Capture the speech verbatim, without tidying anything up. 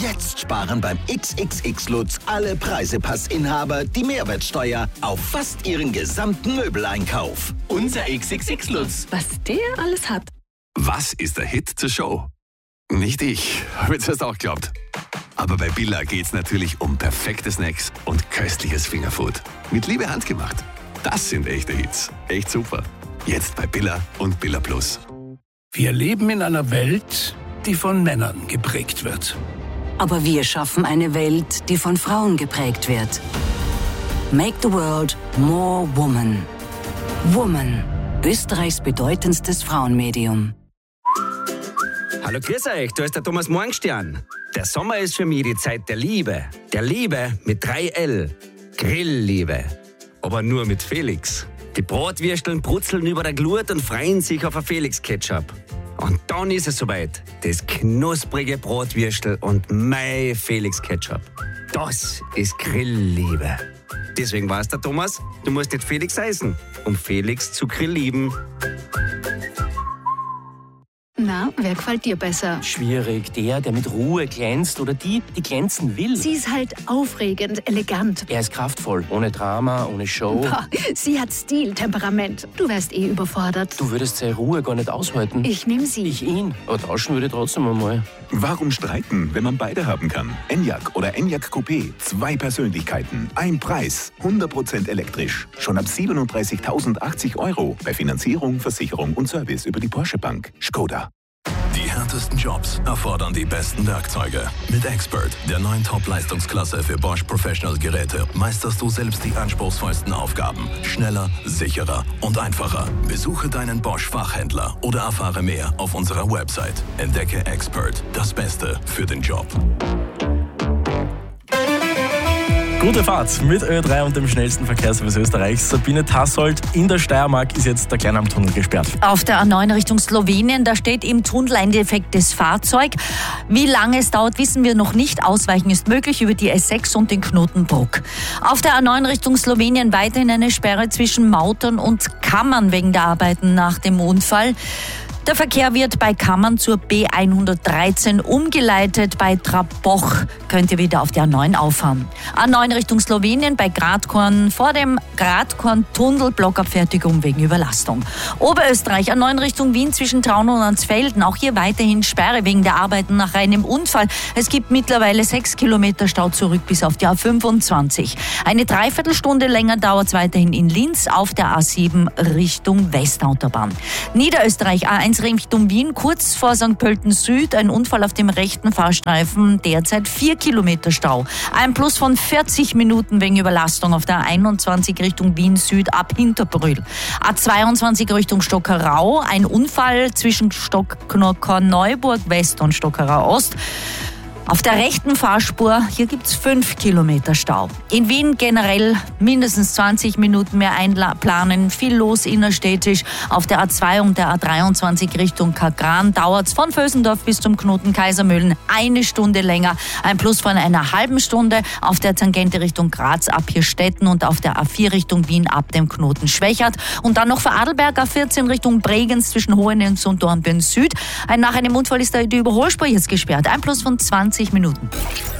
Jetzt sparen beim X X X Lutz alle Preisepassinhaber die Mehrwertsteuer auf fast ihren gesamten Möbeleinkauf. Unser X X X Lutz. Was der alles hat. Was ist der Hit zur Show? Nicht ich, habe jetzt erst auch geglaubt. Aber bei Billa geht's natürlich um perfekte Snacks und köstliches Fingerfood. Mit Liebe handgemacht. Das sind echte Hits. Echt super. Jetzt bei Billa und Billa Plus. Wir leben in einer Welt, die von Männern geprägt wird. Aber wir schaffen eine Welt, die von Frauen geprägt wird. Make the world more woman. Woman. Österreichs bedeutendstes Frauenmedium. Hallo, grüß euch, da ist der Thomas Morgenstern. Der Sommer ist für mich die Zeit der Liebe. Der Liebe mit drei L. Grillliebe. Aber nur mit Felix. Die Bratwürsteln brutzeln über der Glut und freuen sich auf ein Felix-Ketchup. Und dann ist es soweit. Das knusprige Bratwürstel und mein Felix-Ketchup. Das ist Grillliebe. Deswegen weiß der Thomas, du musst nicht Felix heißen, um Felix zu grilllieben. Na, wer gefällt dir besser? Schwierig. Der, der mit Ruhe glänzt oder die, die glänzen will. Sie ist halt aufregend, elegant. Er ist kraftvoll. Ohne Drama, ohne Show. Boah, sie hat Stil, Temperament. Du wärst eh überfordert. Du würdest seine Ruhe gar nicht aushalten. Ich nehm sie. Ich ihn. Aber tauschen würde ich trotzdem einmal. Warum streiten, wenn man beide haben kann? Enyaq oder Enyaq Coupé. Zwei Persönlichkeiten, ein Preis. hundert Prozent elektrisch. Schon ab siebenunddreißigtausendachtzig Euro. Bei Finanzierung, Versicherung und Service über die Porsche Bank. Skoda. Die härtesten Jobs erfordern die besten Werkzeuge. Mit Expert, der neuen Top-Leistungsklasse für Bosch Professional Geräte, meisterst du selbst die anspruchsvollsten Aufgaben. Schneller, sicherer und einfacher. Besuche deinen Bosch-Fachhändler oder erfahre mehr auf unserer Website. Entdecke Expert, das Beste für den Job. Gute Fahrt mit Ö drei und dem schnellsten Verkehrsservice Österreichs. Sabine Tassold in der Steiermark ist jetzt der Kleinam-Tunnel gesperrt. Auf der A neun Richtung Slowenien, da steht im Tunnel ein defektes Fahrzeug. Wie lange es dauert, wissen wir noch nicht. Ausweichen ist möglich über die S sechs und den Knoten Bruck. Auf der A neun Richtung Slowenien weiterhin eine Sperre zwischen Mautern und Kammern wegen der Arbeiten nach dem Unfall. Der Verkehr wird bei Kammern zur B hundertdreizehn umgeleitet. Bei Traboch könnt ihr wieder auf die A neun auffahren. A neun Richtung Slowenien bei Gradkorn vor dem Gradkorn-Tunnel Blockabfertigung wegen Überlastung. Oberösterreich A neun Richtung Wien zwischen Traunau und Ansfelden. Auch hier weiterhin Sperre wegen der Arbeiten nach einem Unfall. Es gibt mittlerweile sechs Kilometer Stau zurück bis auf die A fünfundzwanzig. Eine Dreiviertelstunde länger dauert es weiterhin in Linz auf der A sieben Richtung Westautobahn. Niederösterreich A eins Richtung Wien, kurz vor Sankt Pölten Süd, ein Unfall auf dem rechten Fahrstreifen, derzeit vier Kilometer Stau. Ein Plus von vierzig Minuten wegen Überlastung auf der A einundzwanzig Richtung Wien Süd ab Hinterbrühl. A zweiundzwanzig Richtung Stockerau, ein Unfall zwischen Stockneuburg West und Stockerau Ost. Auf der rechten Fahrspur, hier gibt's fünf Kilometer Stau. In Wien generell mindestens zwanzig Minuten mehr einplanen, viel los innerstädtisch. Auf der A zwei und der A dreiundzwanzig Richtung Kagran dauert's von Vösendorf bis zum Knoten Kaisermühlen eine Stunde länger. Ein Plus von einer halben Stunde auf der Tangente Richtung Graz ab Hirstetten und auf der A vier Richtung Wien ab dem Knoten Schwächert. Und dann noch für Adelberg A vierzehn Richtung Bregenz zwischen Hohenenz und Dornbirn Süd. Nach einem Unfall ist da die Überholspur jetzt gesperrt. Ein Plus von zwanzig Minuten.